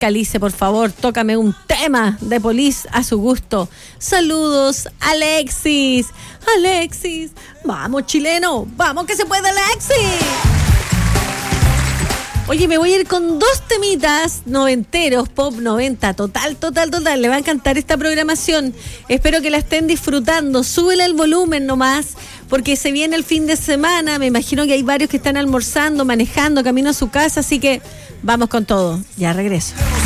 Calice, por favor, tócame un tema de Police a su gusto. Saludos, Alexis. Alexis, vamos, chileno, vamos que se puede, Alexis. Oye, me voy a ir con 2 temitas noventeros, pop 90, total. Le va a encantar esta programación. Espero que la estén disfrutando. Súbele el volumen nomás, porque se viene el fin de semana. Me imagino que hay varios que están almorzando, manejando, camino a su casa, así que vamos con todo. Ya regreso.